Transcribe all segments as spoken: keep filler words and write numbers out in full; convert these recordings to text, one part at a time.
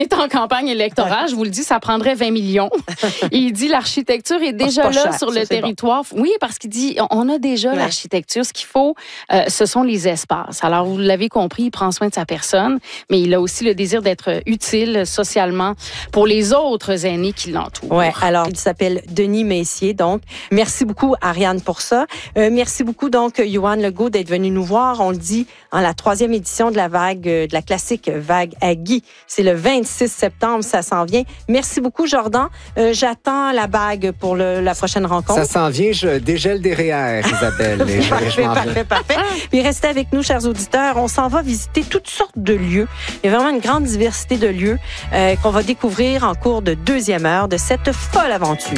est en campagne électorale, je vous le dis, ça prendrait vingt millions. Il dit l'architecture est déjà oh, c'est là cher, sur ça, le territoire. Bon. Oui, parce qu'il dit on a déjà ouais. l'architecture. Ce qu'il faut, euh, ce sont les espaces. Alors, vous l'avez compris, il prend soin de sa personne, mais il a aussi le désir d'être utile socialement pour les autres aînés qui l'entourent. Oui, alors, il s'appelle Denis Messier. Donc, merci beaucoup, Ariane, pour ça. Euh, merci beaucoup, donc, Yohan Legault, d'être venu nous voir. On le dit, en la troisième édition de la vague, de la classique vague à Guy. C'est le vingt-six septembre, ça s'en vient. Merci beaucoup, Jordan. Euh, j'attends la bague pour le, la prochaine rencontre. Ça s'en vient, je dégèle des R E E R, Isabelle. parfait, parfait, parfait. Puis restez avec nous, chers auditeurs. On s'en va visiter toutes sortes de lieux. Il y a vraiment une grande diversité de lieux euh, qu'on va découvrir en cours de deuxième heure de cette folle aventure.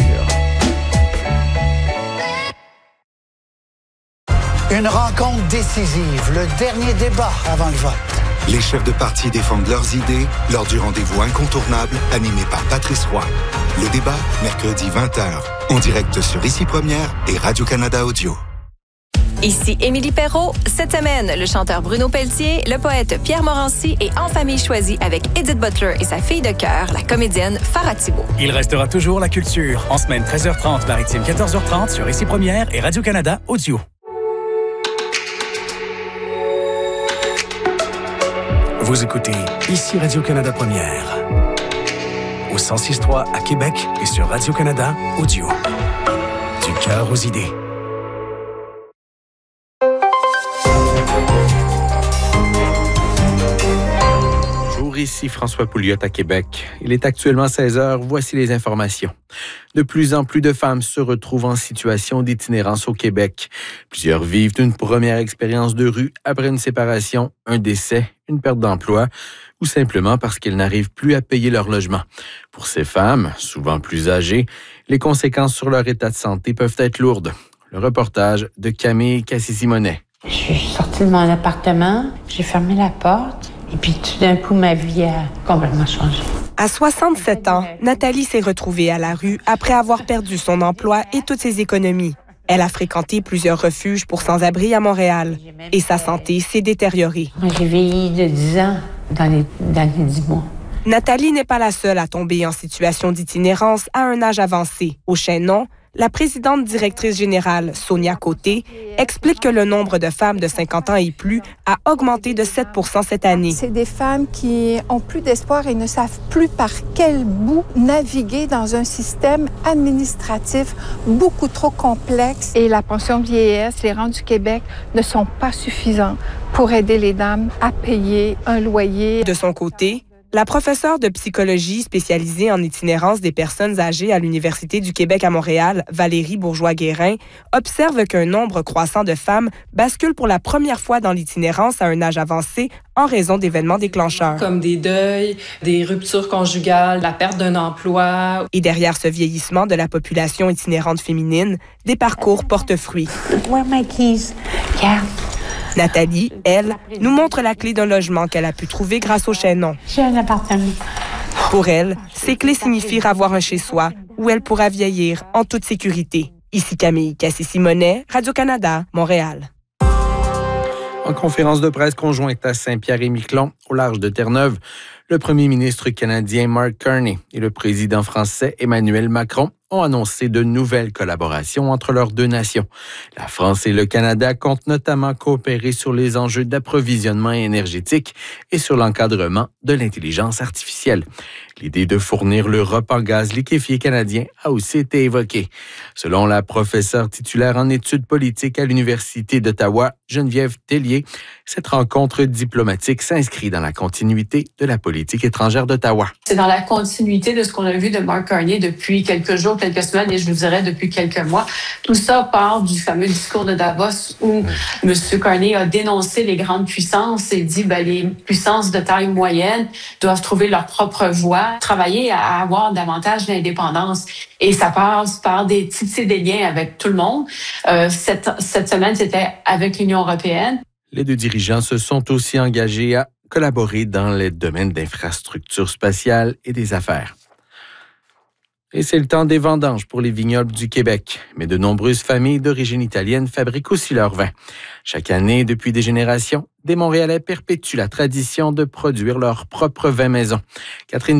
Une rencontre décisive, le dernier débat avant le vote. Les chefs de parti défendent leurs idées lors du rendez-vous incontournable animé par Patrice Roy. Le débat, mercredi vingt heures, en direct sur Ici Première et Radio-Canada Audio. Ici Émilie Perrault. Cette semaine, le chanteur Bruno Pelletier, le poète Pierre Morancy et En famille choisie avec Edith Butler et sa fille de cœur, la comédienne Farah Thibault. Il restera toujours la culture. En semaine treize heures trente, maritime quatorze heures trente sur Ici Première et Radio-Canada Audio. Vous écoutez Ici Radio-Canada Première. Au cent six point trois à Québec et sur Radio-Canada Audio. Du cœur aux idées. Bonjour, ici François Pouliot à Québec. Il est actuellement seize heures. Voici les informations. De plus en plus de femmes se retrouvent en situation d'itinérance au Québec. Plusieurs vivent une première expérience de rue après une séparation, un décès, une perte d'emploi ou simplement parce qu'elles n'arrivent plus à payer leur logement. Pour ces femmes, souvent plus âgées, les conséquences sur leur état de santé peuvent être lourdes. Le reportage de Camille Cassisimonet. Je suis sortie de mon appartement, j'ai fermé la porte et puis tout d'un coup, ma vie a complètement changé. À soixante-sept ans, Nathalie s'est retrouvée à la rue après avoir perdu son emploi et toutes ses économies. Elle a fréquenté plusieurs refuges pour sans-abri à Montréal et sa santé s'est détériorée. Moi, j'ai vieilli de dix ans dans les, dans les dix mois. Nathalie n'est pas la seule à tomber en situation d'itinérance à un âge avancé. Au Chaînon, la présidente directrice générale, Sonia Côté, explique que le nombre de femmes de cinquante ans et plus a augmenté de sept pour cent cette année. C'est des femmes qui ont plus d'espoir et ne savent plus par quel bout naviguer dans un système administratif beaucoup trop complexe. Et la pension de vieillesse, les rentes du Québec ne sont pas suffisants pour aider les dames à payer un loyer. De son côté, la professeure de psychologie spécialisée en itinérance des personnes âgées à l'Université du Québec à Montréal, Valérie Bourgeois-Guérin, observe qu'un nombre croissant de femmes basculent pour la première fois dans l'itinérance à un âge avancé en raison d'événements déclencheurs. Comme des deuils, des ruptures conjugales, la perte d'un emploi. Et derrière ce vieillissement de la population itinérante féminine, des parcours portent fruit. Where are my keys? Yeah. Nathalie, elle, nous montre la clé d'un logement qu'elle a pu trouver grâce au Chaînon. J'ai un appartement. Pour elle, ces clés signifient avoir un chez-soi où elle pourra vieillir en toute sécurité. Ici Camille Cassisimonet, Radio-Canada, Montréal. En conférence de presse conjointe à Saint-Pierre-et-Miquelon, au large de Terre-Neuve, le premier ministre canadien Mark Carney et le président français Emmanuel Macron ont annoncé de nouvelles collaborations entre leurs deux nations. La France et le Canada comptent notamment coopérer sur les enjeux d'approvisionnement énergétique et sur l'encadrement de l'intelligence artificielle. L'idée de fournir l'Europe en gaz liquéfié canadien a aussi été évoquée. Selon la professeure titulaire en études politiques à l'Université d'Ottawa, Geneviève Tellier, cette rencontre diplomatique s'inscrit dans la continuité de la politique étrangère d'Ottawa. C'est dans la continuité de ce qu'on a vu de Mark Carney depuis quelques jours, quelques semaines et je vous dirais depuis quelques mois. Tout ça part du fameux discours de Davos où M. Carney a dénoncé les grandes puissances et dit ben, les puissances de taille moyenne doivent trouver leur propre voie, travailler à avoir davantage d'indépendance. Et ça passe par des tisser des liens avec tout le monde. Euh, cette, cette semaine, c'était avec l'Union européenne. Les deux dirigeants se sont aussi engagés à collaborer dans les domaines d'infrastructures spatiales et des affaires. Et c'est le temps des vendanges pour les vignobles du Québec. Mais de nombreuses familles d'origine italienne fabriquent aussi leur vin. Chaque année, depuis des générations, des Montréalais perpétuent la tradition de produire leur propre vin maison. Catherine